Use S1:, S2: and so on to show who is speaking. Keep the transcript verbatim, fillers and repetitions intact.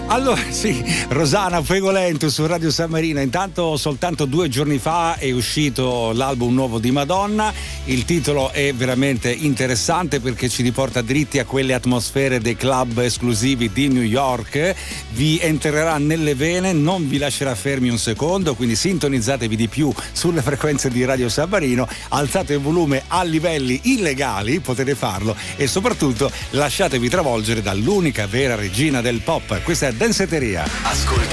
S1: Allora sì, Rosana Fregolento su Radio San Marino. Intanto soltanto due giorni fa è uscito l'album nuovo di Madonna. Il titolo è veramente interessante perché ci riporta dritti a quelle atmosfere dei club esclusivi di New York. Vi entrerà nelle vene, non vi lascerà fermi un secondo, quindi sintonizzatevi di più sulle frequenze di Radio San Marino, alzate il volume a livelli illegali, potete farlo, e soprattutto lasciatevi travolgere dall'unica vera regina del pop. Questa è Danceteria.
S2: Ascolti